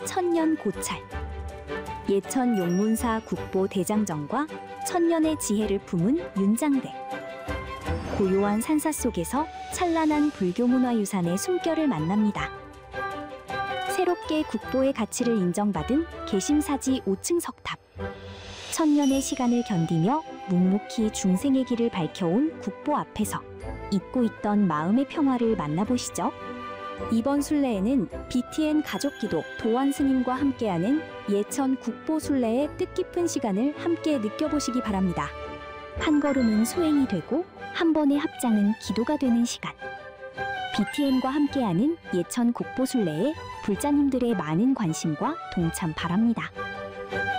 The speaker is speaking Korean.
천년 고찰. 예천 용문사 국보 대장정과 천년의 지혜를 품은 윤장대. 고요한 산사 속에서 찬란한 불교 문화유산의 숨결을 만납니다. 새롭게 국보의 가치를 인정받은 개심사지 5층 석탑. 천년의 시간을 견디며 묵묵히 중생의 길을 밝혀온 국보 앞에서 잊고 있던 마음의 평화를 만나보시죠. 이번 순례에는 BTN 가족기도 도안 스님과 함께하는 예천 국보 순례의 뜻깊은 시간을 함께 느껴보시기 바랍니다. 한 걸음은 소행이 되고 한 번의 합장은 기도가 되는 시간. BTN과 함께하는 예천 국보 순례에 불자님들의 많은 관심과 동참 바랍니다.